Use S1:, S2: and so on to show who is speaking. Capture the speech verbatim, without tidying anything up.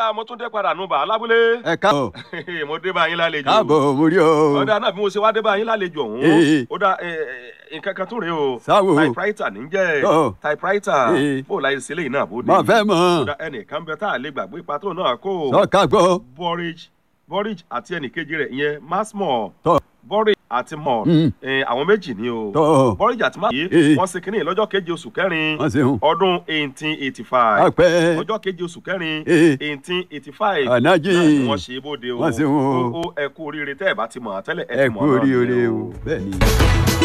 S1: ọ̀dà mo tún dé padà nù bà alábúlé.
S2: ẹ káàbọ̀.
S1: mo dé bá yín lálejò.
S2: káàbọ̀ mo rí o.
S1: ọ̀dà náà bí mo ṣe wá dé bá yín lálejò ọ̀hún. ó dá nǹkan kan tó rèé o.
S2: sáwo.
S1: typewriter ní jẹ́ typewriter bó láyé sílé yìí náà bó dé.
S2: mo fẹ́ mọ̀.
S1: ọ̀dà ẹnìkan bẹ tá a lè gbàgbé ipa tó náà kó.
S2: sọ́ka gbọ́.
S1: Borage Borage àti ẹnìkejì rẹ̀ ìyẹn Masmore.
S2: tọ́.
S1: Borage àti mọ̀ àwọn méjì ni o.
S2: tọ́.
S1: Borage àti Masmore yìí wọ́n ṣe kínní lọ́jọ́ keje oṣù kẹrin
S2: wọ́n ṣeun.
S1: ọdún eighteen eighty five.
S2: àpẹ́.
S1: ọjọ́ keje oṣù kẹrin
S2: Eh.
S1: eighteen eighty five.
S2: Ànájì.
S1: náà ni wọ́n ṣe bóde o.
S2: wọ́n ṣeun o.
S1: ó ẹ kú oríire tẹ́ ẹ bá ti mọ̀ tẹ́lẹ̀
S2: ẹ kú oríire o bẹ́ẹ̀ ni.